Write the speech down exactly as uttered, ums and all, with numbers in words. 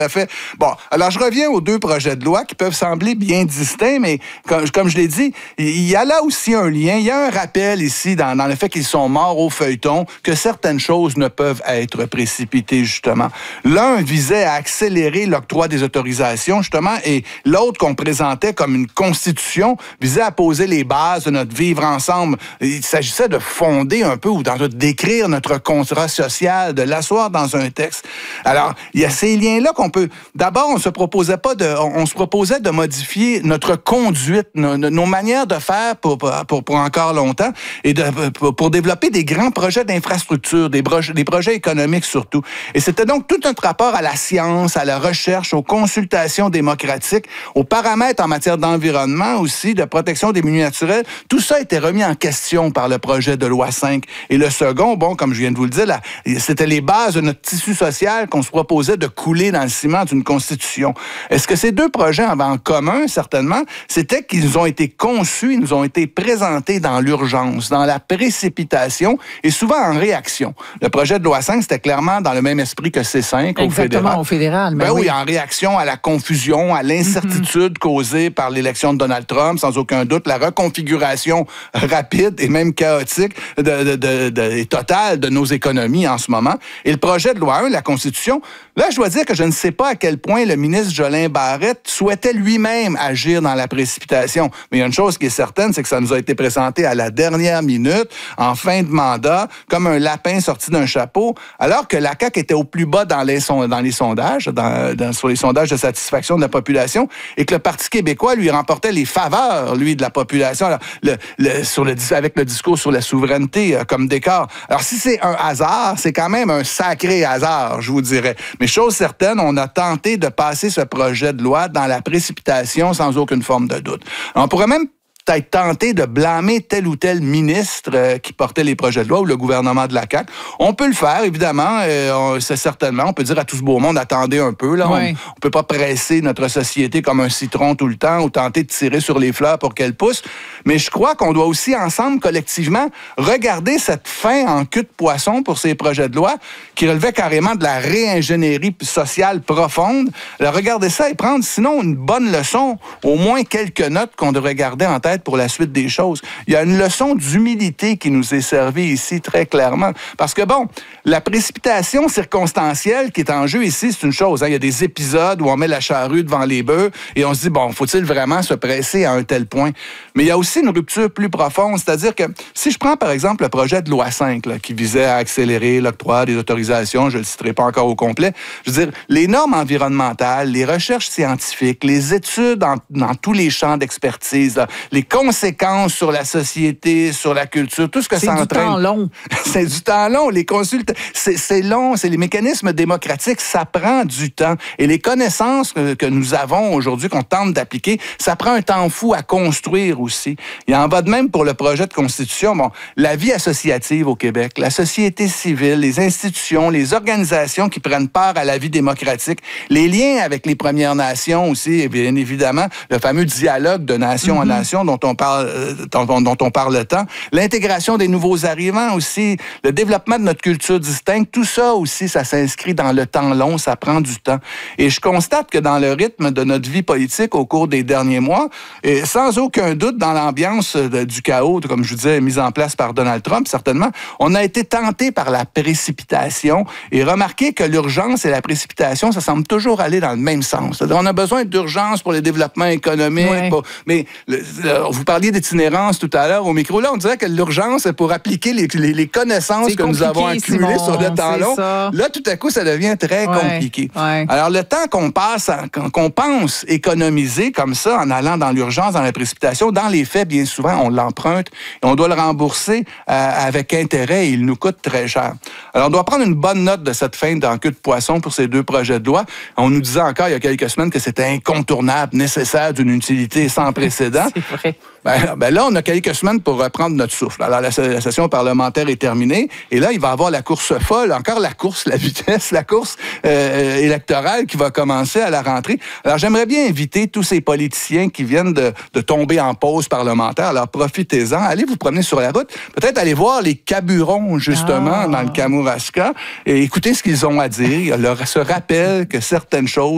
fait. Bon, alors je reviens aux deux projets de loi qui peuvent sembler bien distincts, mais comme, comme je l'ai dit, il y a là aussi un lien, il y a un rappel ici dans, dans le fait qu'ils sont morts au feuilleton, que certaines choses ne peuvent être précipitées, justement. L'un visait à accélérer l'octroi des autorisations, justement, et l'autre qu'on présentait comme une constitution visait à poser les bases de notre vivre ensemble. Il s'agissait de fonder un peu ou de décrire notre contrat social, de l'asseoir dans un texte. Alors, il y a ces liens-là qu'on peut... D'abord, on se proposait pas de... On se proposait de modifier notre conduite, nos, nos manières de faire pour, pour, pour encore longtemps et de, pour, pour développer des grands projets d'infrastructure, des, projets, des projets économiques surtout. Et c'était donc tout un rapport à la science, à la recherche, aux consultations démocratiques, aux paramètres en matière d'environnement aussi, de protection des milieux naturels. Tout ça a été remis en question par le projet de loi cinq. Et le second, bon, comme je viens de vous le dire, là, c'était les bases de notre tissu social qu'on se proposait de couler dans le ciment d'une constitution. Est-ce que ces deux projets avaient en commun, certainement, c'était qu'ils ont été conçus, ils nous ont été présentés dans l'urgence, dans la précipitation et souvent en réaction. Le projet de loi cinq, c'était clairement dans le même esprit que C cinq au fédéral. Exactement, au fédéral. Ben oui. oui, en réaction à la confusion, à l'incertitude mm-hmm. causée par l'élection de Donald Trump, sans aucun doute, la reconfiguration rapide et même chaotique de, de, de, de, et totale de nos économies en ce moment. Et le projet de loi un, la Constitution, là, je dois dire que je ne sais pas à quel point le ministre Jolin Barrette souhaitait lui-même agir dans la précipitation. Mais il y a une chose qui est certaine, c'est que ça nous a été présenté à la dernière minute, en fin de mandat, comme un lapin sorti d'un chapeau, alors que la C A Q était au plus bas dans les, son, dans les sondages, dans, dans, sur les sondages de satisfaction de la population, et que le Parti québécois lui remportait les faveurs, lui, de la population, alors, le, le, sur le, avec le discours sur la souveraineté euh, comme décor. Alors, si c'est un hasard, c'est quand même un sacré hasard, je vous dirais. Mais chose certaine, on a tenté de passer ce projet de loi dans la précipitation sans aucune forme de doute. On pourrait même peut-être tenté de blâmer tel ou tel ministre euh, qui portait les projets de loi ou le gouvernement de la C A Q. On peut le faire, évidemment. Euh, on, c'est certainement. On peut dire à tout ce beau monde, attendez un peu. Là. Oui. On ne peut pas presser notre société comme un citron tout le temps ou tenter de tirer sur les fleurs pour qu'elles poussent. Mais je crois qu'on doit aussi, ensemble, collectivement, regarder cette fin en queue de poisson pour ces projets de loi qui relevaient carrément de la réingénierie sociale profonde. Alors, regarder ça et prendre, sinon, une bonne leçon, au moins quelques notes qu'on devrait garder en tête pour la suite des choses. Il y a une leçon d'humilité qui nous est servie ici très clairement. Parce que, bon, la précipitation circonstancielle qui est en jeu ici, c'est une chose. Hein. Il y a des épisodes où on met la charrue devant les bœufs et on se dit, bon, faut-il vraiment se presser à un tel point? Mais il y a aussi une rupture plus profonde. C'est-à-dire que si je prends, par exemple, le projet de loi cinq là, qui visait à accélérer l'octroi des autorisations, je ne le citerai pas encore au complet, je veux dire, les normes environnementales, les recherches scientifiques, les études en, dans tous les champs d'expertise, là, les conséquences sur la société, sur la culture, tout ce que ça entraîne. C'est du temps long. C'est du temps long. Les consultes, c'est, c'est long. C'est les mécanismes démocratiques, ça prend du temps. Et les connaissances que, que nous avons aujourd'hui, qu'on tente d'appliquer, ça prend un temps fou à construire aussi. Il en va de même pour le projet de constitution. Bon, la vie associative au Québec, la société civile, les institutions, les organisations qui prennent part à la vie démocratique, les liens avec les Premières Nations aussi, et bien évidemment, le fameux dialogue de nation mm-hmm. en nation dont on parle, euh, dont, dont on parle tant, l'intégration des nouveaux arrivants aussi, le développement de notre culture distincte, tout ça aussi, ça s'inscrit dans le temps long, ça prend du temps. Et je constate que dans le rythme de notre vie politique au cours des derniers mois, et sans aucun doute dans l'ambiance de, du chaos, comme je vous disais, mise en place par Donald Trump, certainement, on a été tenté par la précipitation et remarquez que l'urgence et la précipitation, ça semble toujours aller dans le même sens. C'est-à-dire, on a besoin d'urgence pour le développement économique, ouais. pour, mais le, le, vous parliez d'itinérance tout à l'heure au micro. Là, on dirait que l'urgence, c'est pour appliquer les, les, les connaissances c'est que nous avons accumulées Simon, sur le temps long. Ça. Là, tout à coup, ça devient très ouais, compliqué. Ouais. Alors, le temps qu'on passe, à, qu'on pense économiser comme ça, en allant dans l'urgence, dans la précipitation, dans les faits, bien souvent, on l'emprunte et on doit le rembourser euh, avec intérêt et il nous coûte très cher. Alors, on doit prendre une bonne note de cette fin d'en queue de poisson pour ces deux projets de loi. On nous disait encore il y a quelques semaines que c'était incontournable, nécessaire, d'une utilité sans précédent. C'est vrai. Ben, ben là, on a quelques semaines pour reprendre notre souffle. Alors, la, la session parlementaire est terminée. Et là, il va y avoir la course folle, encore la course, la vitesse, la course euh, électorale qui va commencer à la rentrée. Alors, j'aimerais bien inviter tous ces politiciens qui viennent de, de tomber en pause parlementaire. Alors, profitez-en. Allez vous promener sur la route. Peut-être aller voir les Caburons, justement, ah. dans le Kamouraska. Et écoutez ce qu'ils ont à dire. Il y a le, ce rappel que certaines choses